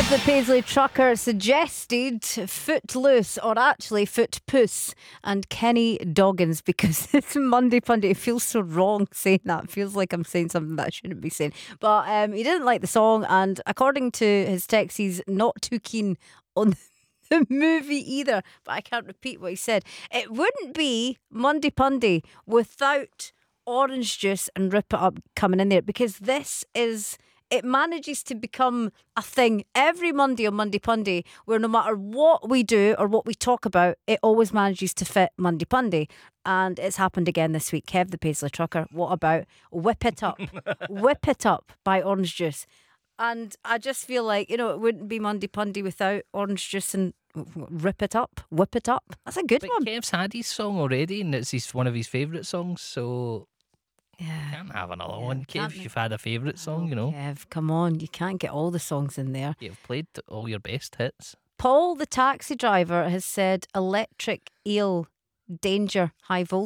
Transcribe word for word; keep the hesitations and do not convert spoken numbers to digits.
The Paisley Trucker suggested Footloose, or actually Footpuss, and Kenny Doggins, because it's Monday Punday. It feels so wrong saying that. It feels like I'm saying something that I shouldn't be saying. But um, he didn't like the song, and according to his text, he's not too keen on the movie either. But I can't repeat what he said. It wouldn't be Monday Punday without Orange Juice and Rip It Up coming in there, because this is... it manages to become a thing every Monday on Monday Punday, where no matter what we do or what we talk about, it always manages to fit Monday Punday. And it's happened again this week. Kev the Paisley Trucker, what about Whip It Up? Whip It Up by Orange Juice. And I just feel like, you know, it wouldn't be Monday Punday without Orange Juice and Rip It Up, Whip It Up. That's a good But one. Kev's had his song already, and it's his, one of his favourite songs, so... Yeah. Can't have another Yeah, one, Kev. can't- You've had a favourite song, Oh, you know. Kev, come on. You can't get all the songs in there. You've played all your best hits. Paul, the taxi driver, has said electric eel, danger, high voltage.